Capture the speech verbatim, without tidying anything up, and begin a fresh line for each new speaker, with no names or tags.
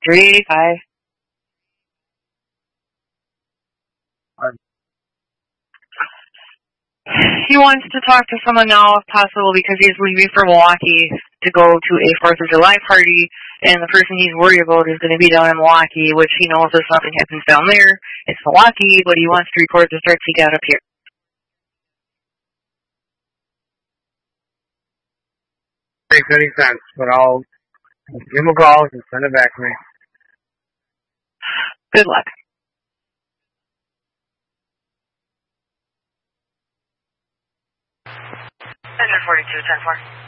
three eighty-five. He wants to talk to someone now, if possible, because he's leaving for Milwaukee to go to a fourth of July party, and the person he's worried about is going to be down in Milwaukee, which he knows if something happens down there, it's Milwaukee, but he wants to report the threats he got up here.
Makes any sense, but I'll give him a call and send it back to me.
Good luck. Engine forty-two, ten four.